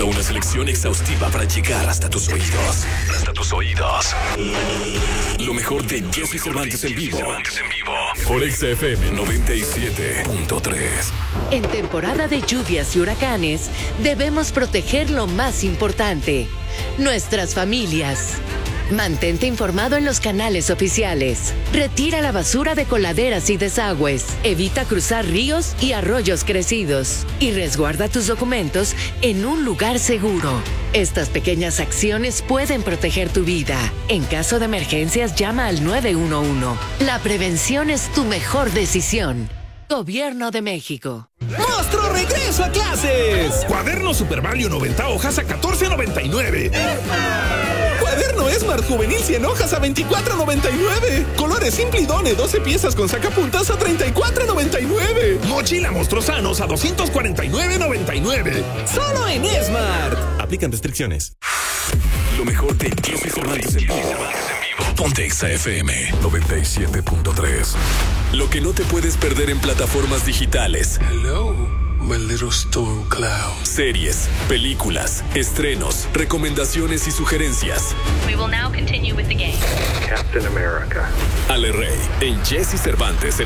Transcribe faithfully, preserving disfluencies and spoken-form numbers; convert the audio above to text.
una selección exhaustiva para llegar hasta tus oídos. Hasta tus oídos. Lo mejor de Jesse Cervantes en vivo. Por Exa F M noventa y siete punto tres. En temporada de lluvias y huracanes, debemos proteger lo más importante: nuestras familias. Mantente informado en los canales oficiales. Retira la basura de coladeras y desagües. Evita cruzar ríos y arroyos crecidos. Y resguarda tus documentos en un lugar seguro. Estas pequeñas acciones pueden proteger tu vida. En caso de emergencias, llama al nueve uno uno. La prevención es tu mejor decisión. Gobierno de México. ¡Monstruo regreso a clases! Cuaderno Super Value noventa hojas a catorce noventa y nueve. Cuaderno Smart Juvenil cien hojas a veinticuatro noventa y nueve. Colores Simplidone doce piezas con sacapuntas a treinta y cuatro noventa y nueve. Mochila Monstruosanos a doscientos cuarenta y nueve noventa y nueve. Solo en Smart. Aplican restricciones. Lo mejor de Jesse Cervantes en vivo. Ponte Exa F M noventa y siete punto tres. Lo que no te puedes perder en plataformas digitales. Hello, my little storm cloud. Series, películas, estrenos, recomendaciones y sugerencias. We will now continue with the game. Captain America. Ale Rey en Jesse Cervantes en